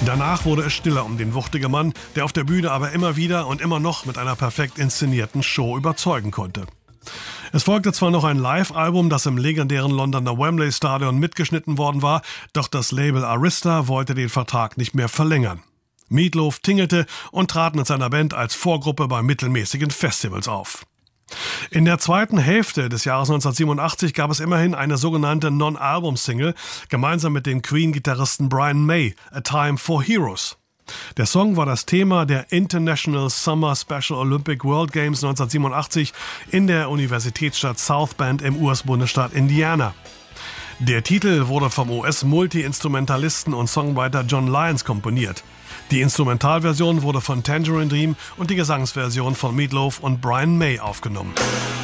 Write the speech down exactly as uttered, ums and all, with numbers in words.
Danach wurde es stiller um den wuchtigen Mann, der auf der Bühne aber immer wieder und immer noch mit einer perfekt inszenierten Show überzeugen konnte. Es folgte zwar noch ein Live-Album, das im legendären Londoner Wembley Stadion mitgeschnitten worden war, doch das Label Arista wollte den Vertrag nicht mehr verlängern. Meat Loaf tingelte und trat mit seiner Band als Vorgruppe bei mittelmäßigen Festivals auf. In der zweiten Hälfte des Jahres neunzehnhundertsiebenundachtzig gab es immerhin eine sogenannte Non-Album-Single, gemeinsam mit dem Queen-Gitarristen Brian May, A Time for Heroes. Der Song war das Thema der International Summer Special Olympic World Games neunzehnhundertsiebenundachtzig in der Universitätsstadt South Bend im U S-Bundesstaat Indiana. Der Titel wurde vom U S-Multi-Instrumentalisten und Songwriter John Lyons komponiert. Die Instrumentalversion wurde von Tangerine Dream und die Gesangsversion von Meat Loaf und Brian May aufgenommen.